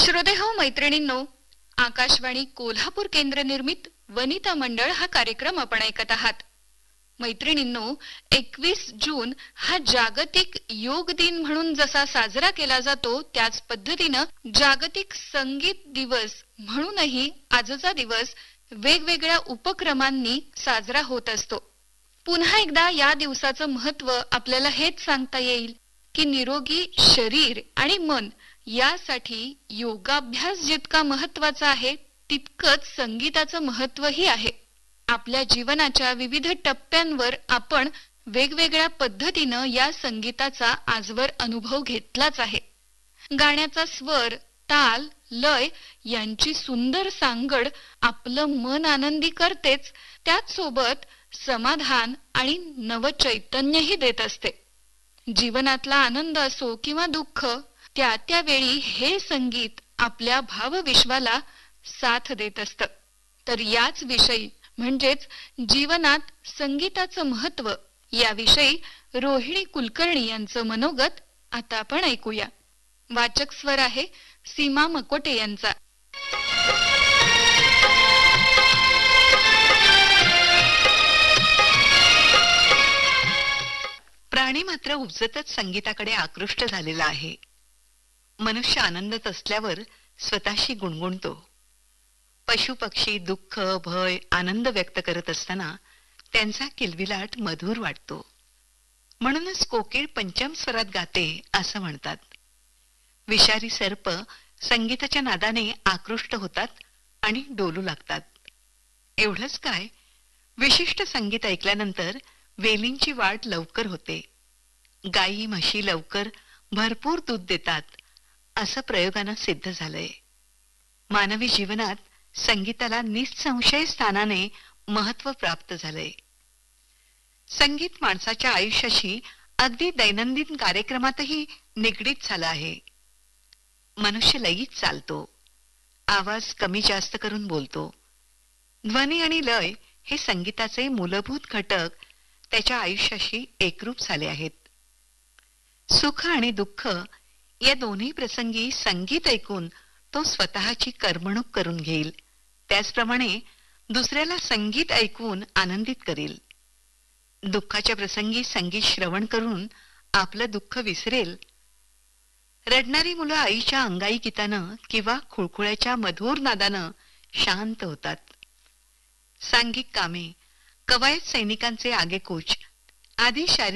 श्रोतेहो मैत्रिणींनो, आकाशवाणी कोल्हापूर केंद्र निर्मित वनिता मंडळ हा कार्यक्रम आपण ऐकत आहात. मैत्रिणींनो, 21 जून हा जागतिक योग दिन म्हणून जसा साजरा केला जातो, त्याच पद्धतीनं जागतिक संगीत दिवस म्हणूनही आजचा दिवस वेगवेगळ्या उपक्रमांनी साजरा होत असतो. पुन्हा एकदा या दिवसाचं महत्त्व आपल्याला हेच सांगता येईल की निरोगी शरीर आणि मन यासाठी योगाभ्यास जितका महत्त्वाचा आहे, तितकंच संगीताचं महत्त्वही आहे. आपल्या जीवनाच्या विविध टप्प्यांवर आपण वेगवेगळ्या पद्धतीनं या संगीताचा आजवर अनुभव घेतलाच आहे. गाण्याचा स्वर, ताल, लय यांची सुंदर सांगड आपलं मन आनंदी करतेच, त्याच सोबत समाधान आणि नवचैतन्यही देत असते. जीवनातला आनंद असो किंवा दुःख, त्या त्यावेळी हे संगीत आपल्या भावविश्वाला साथ देत असतं. तर याच विषयी म्हणजेच जीवनात संगीताचं महत्त्व याविषयी रोहिणी कुलकर्णी यांचं मनोगत आता आपण ऐकूया. वाचक स्वर आहे सीमा मकोटे यांचा. प्राणी मात्र उपजतच संगीताकडे आकृष्ट झालेला आहे. मनुष्य आनंदात असल्यावर स्वतःशी गुणगुणतो. पशु पक्षी दुःख, भय, आनंद व्यक्त करत असताना त्यांचा किलबिलाट मधुर वाटतो. म्हणूनच कोकिळ पंचम स्वरात गाते असं म्हणतात. विषारी सर्प संगीताच्या नादाने आकृष्ट होतात आणि डोलू लागतात. एवढंच काय, विशिष्ट संगीत ऐकल्यानंतर वेलींची वाढ लवकर होते. गायी म्हशी लवकर भरपूर दूध देतात असं प्रयोगानं सिद्ध झालंय. मानवी जीवनात संगीताला निसंशय स्थानाने महत्त्व प्राप्त झालंय. संगीत माणसाच्या आयुष्याशी अगदी दैनंदिन कार्यक्रमातही निगडीत झालं आहे. मनुष्य लयीत चालतो, आवाज कमी जास्त करून बोलतो. ध्वनी आणि लय हे संगीताचे मूलभूत घटक त्याच्या आयुष्याशी एकरूप झाले आहेत. सुख आणि दुःख या दोन्ही प्रसंगी संगीत ऐकून तो स्वतःची करमणूक करून घेईल. त्याचप्रमाणे दुसऱ्याला संगीत ऐकून आनंदित करेल. दुःखाच्या प्रसंगी संगीत श्रवण करून आपलं दुःख विसरेल. रडणारी मुलं आईच्या अंगाई गीतानं किंवा खुळखुळ्याच्या मधुर नादानं शांत होतात. सांघिक कामे, कवायत सैनिकांचे आगेकूच आदी शारीरिक